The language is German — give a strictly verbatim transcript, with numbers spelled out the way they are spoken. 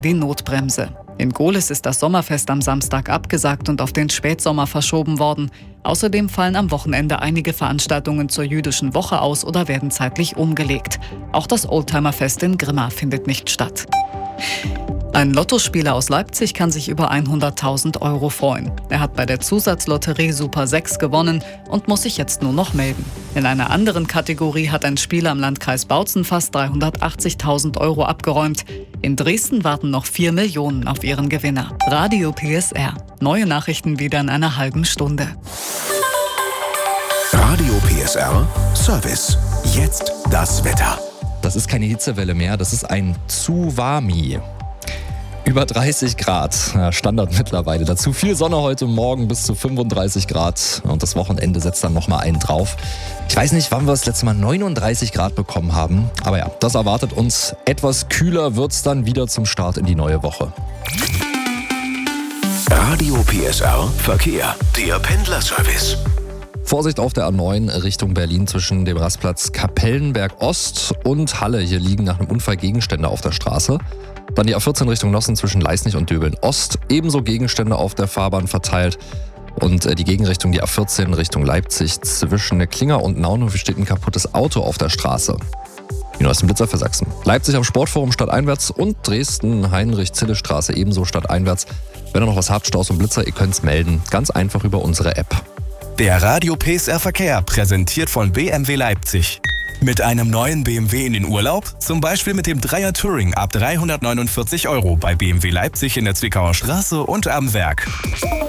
Die Notbremse. In Gohlis ist das Sommerfest am Samstag abgesagt und auf den Spätsommer verschoben worden. Außerdem fallen am Wochenende einige Veranstaltungen zur jüdischen Woche aus oder werden zeitlich umgelegt. Auch das Oldtimerfest in Grimma findet nicht statt. Ein Lottospieler aus Leipzig kann sich über hunderttausend Euro freuen. Er hat bei der Zusatzlotterie Super sechs gewonnen und muss sich jetzt nur noch melden. In einer anderen Kategorie hat ein Spieler im Landkreis Bautzen fast dreihundertachtzigtausend Euro abgeräumt. In Dresden warten noch vier Millionen auf ihren Gewinner. Radio P S R. Neue Nachrichten wieder in einer halben Stunde. Radio P S R Service. Jetzt das Wetter. Das ist keine Hitzewelle mehr, das ist ein Tsunami. Über dreißig Grad, Standard mittlerweile. Dazu viel Sonne heute Morgen bis zu fünfunddreißig Grad. Und das Wochenende setzt dann nochmal einen drauf. Ich weiß nicht, wann wir das letzte Mal neununddreißig Grad bekommen haben. Aber ja, das erwartet uns. Etwas kühler wird's dann wieder zum Start in die neue Woche. Radio P S R Verkehr. Der Pendlerservice. Vorsicht auf der A neun Richtung Berlin zwischen dem Rastplatz Kapellenberg Ost und Halle. Hier liegen nach einem Unfall Gegenstände auf der Straße. Dann die A vierzehn Richtung Nossen zwischen Leisnig und Döbeln Ost. Ebenso Gegenstände auf der Fahrbahn verteilt. Und die Gegenrichtung, die A vierzehn Richtung Leipzig zwischen der Klinger und Naunhof steht ein kaputtes Auto auf der Straße. Die neuesten Blitzer für Sachsen. Leipzig am Sportforum stadteinwärts und Dresden Heinrich-Zille-Straße ebenso stadteinwärts. Wenn ihr noch was habt, Staus und Blitzer, ihr könnt's melden. Ganz einfach über unsere App. Der Radio P S R Verkehr, präsentiert von B M W Leipzig. Mit einem neuen B M W in den Urlaub? Zum Beispiel mit dem Dreier Touring ab dreihundertneunundvierzig Euro bei B M W Leipzig in der Zwickauer Straße und am Werk.